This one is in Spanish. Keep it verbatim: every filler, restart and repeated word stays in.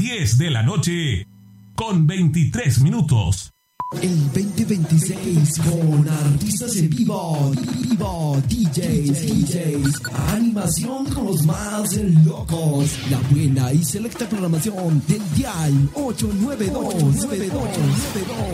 diez de la noche con veintitrés minutos. El veinte veintiséis con artistas en vivo, vivo, D Js, D Js, animación con los más locos, la buena y selecta programación del Dial ocho nueve dos nueve dos nueve dos.